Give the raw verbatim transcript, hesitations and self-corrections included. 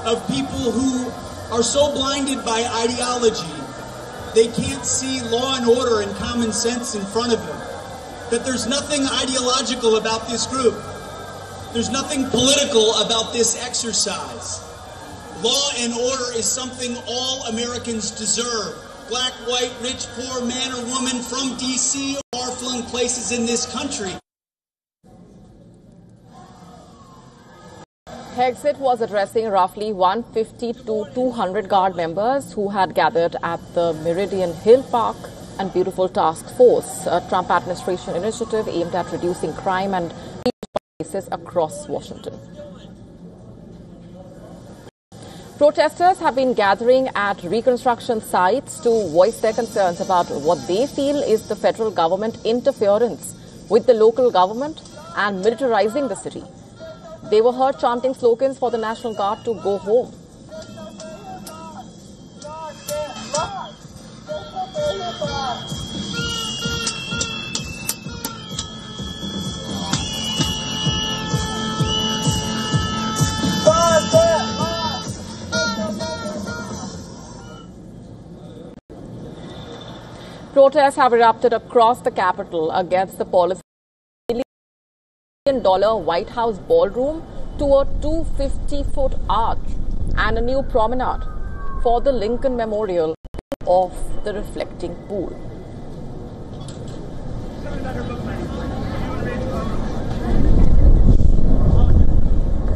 of people who are so blinded by ideology they can't see law and order and common sense in front of them. That there's nothing ideological about this group. There's nothing political about this exercise. Law and order is something all Americans deserve. Black, white, rich, poor, man or woman from D C or far-flung places in this country. Hegseth was addressing roughly one hundred fifty to two hundred Guard members who had gathered at the Meridian Hill Park and Beautiful Task Force, a Trump administration initiative aimed at reducing crime and cases across Washington. Protesters have been gathering at reconstruction sites to voice their concerns about what they feel is the federal government interference with the local government and militarizing the city. They were heard chanting slogans for the National Guard to go home. Protests have erupted across the Capitol against the policy dollar White House ballroom to a two hundred fifty foot arch and a new promenade for the Lincoln Memorial of the reflecting pool.